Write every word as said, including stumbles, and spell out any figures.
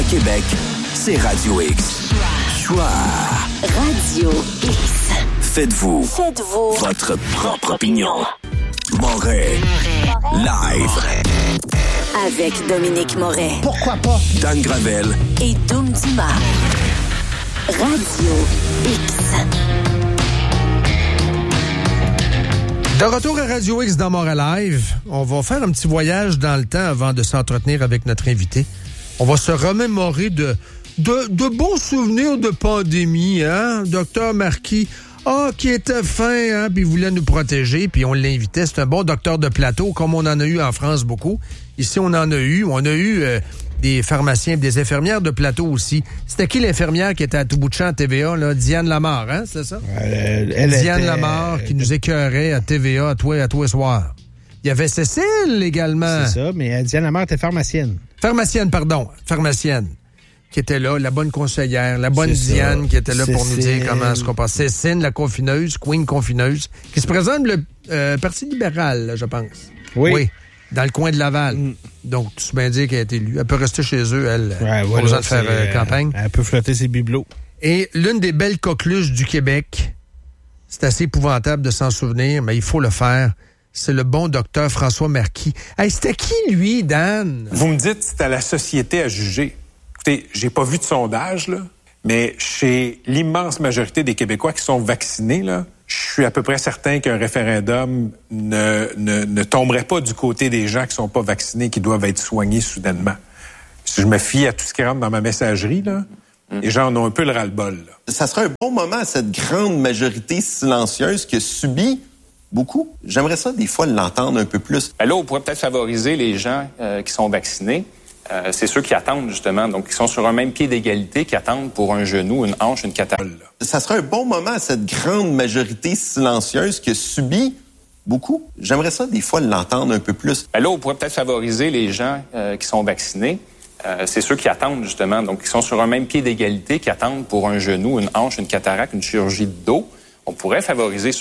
Québec, c'est Radio X. Choix. Radio X. Faites-vous. Faites-vous. Votre propre opinion. Moret. Live. Avec Dominique Moret. Pourquoi pas? Dan Gravel. Et Doom Dima. Radio X. De retour à Radio X dans Montréal Live, on va faire un petit voyage dans le temps avant de s'entretenir avec notre invité. On va se remémorer de, de, de bons souvenirs de pandémie, hein? Docteur Marquis, ah, qui était fin, hein? Puis il voulait nous protéger, puis on l'invitait. C'est un bon docteur de plateau, comme on en a eu en France beaucoup. Ici, on en a eu. On a eu euh, des pharmaciens, des infirmières de plateau aussi. C'était qui l'infirmière qui était à tout bout de champ à T V A, là? Diane Lamar, hein? C'est ça? Euh, elle Diane était... Lamar qui nous écœurait à T V A à toi, à toi soir. Il y avait Cécile également. C'est ça, mais Diane Lamar était pharmacienne. Pharmacienne, pardon. Pharmacienne. Qui était là, la bonne conseillère, la bonne C'est Diane ça. qui était là Cécile. pour nous dire comment est-ce qu'on passe. Cécile, la confineuse, Queen confineuse, qui se présente le euh, Parti libéral, là, je pense. Oui. Oui. Dans le coin de Laval. Mm. Donc, tu sais bien dire qu'elle a été élue. Elle peut rester chez eux, elle. Ouais, pas voilà, besoin de faire euh, c'est, campagne. Elle peut flotter ses bibelots. Et l'une des belles coqueluches du Québec, c'est assez épouvantable de s'en souvenir, mais il faut le faire. C'est le bon docteur François Marquis. Hey, c'était qui, lui, Dan? Vous me dites, c'est à la société à juger. Écoutez, j'ai pas vu de sondage, là, mais chez l'immense majorité des Québécois qui sont vaccinés, là, je suis à peu près certain qu'un référendum ne, ne, ne tomberait pas du côté des gens qui sont pas vaccinés, qui doivent être soignés soudainement. Si je me fie à tout ce qui rentre dans ma messagerie, là, mm. les gens en ont un peu le ras-le-bol. Là. Ça serait un bon moment à cette grande majorité silencieuse qui a subi beaucoup. J'aimerais ça, des fois, l'entendre un peu plus. Ben là, on pourrait peut-être favoriser les gens euh, qui sont vaccinés. Euh, c'est ceux qui attendent, justement, donc qui sont sur un même pied d'égalité, qui attendent pour un genou, une hanche, une cataracte. Ça serait un bon moment à cette grande majorité silencieuse qui a subi beaucoup. J'aimerais ça, des fois, l'entendre un peu plus. Ben là, on pourrait peut-être favoriser les gens euh, qui sont vaccinés. Euh, c'est ceux qui attendent, justement, donc qui sont sur un même pied d'égalité, qui attendent pour un genou, une hanche, une cataracte, une chirurgie de dos. On pourrait favoriser ceux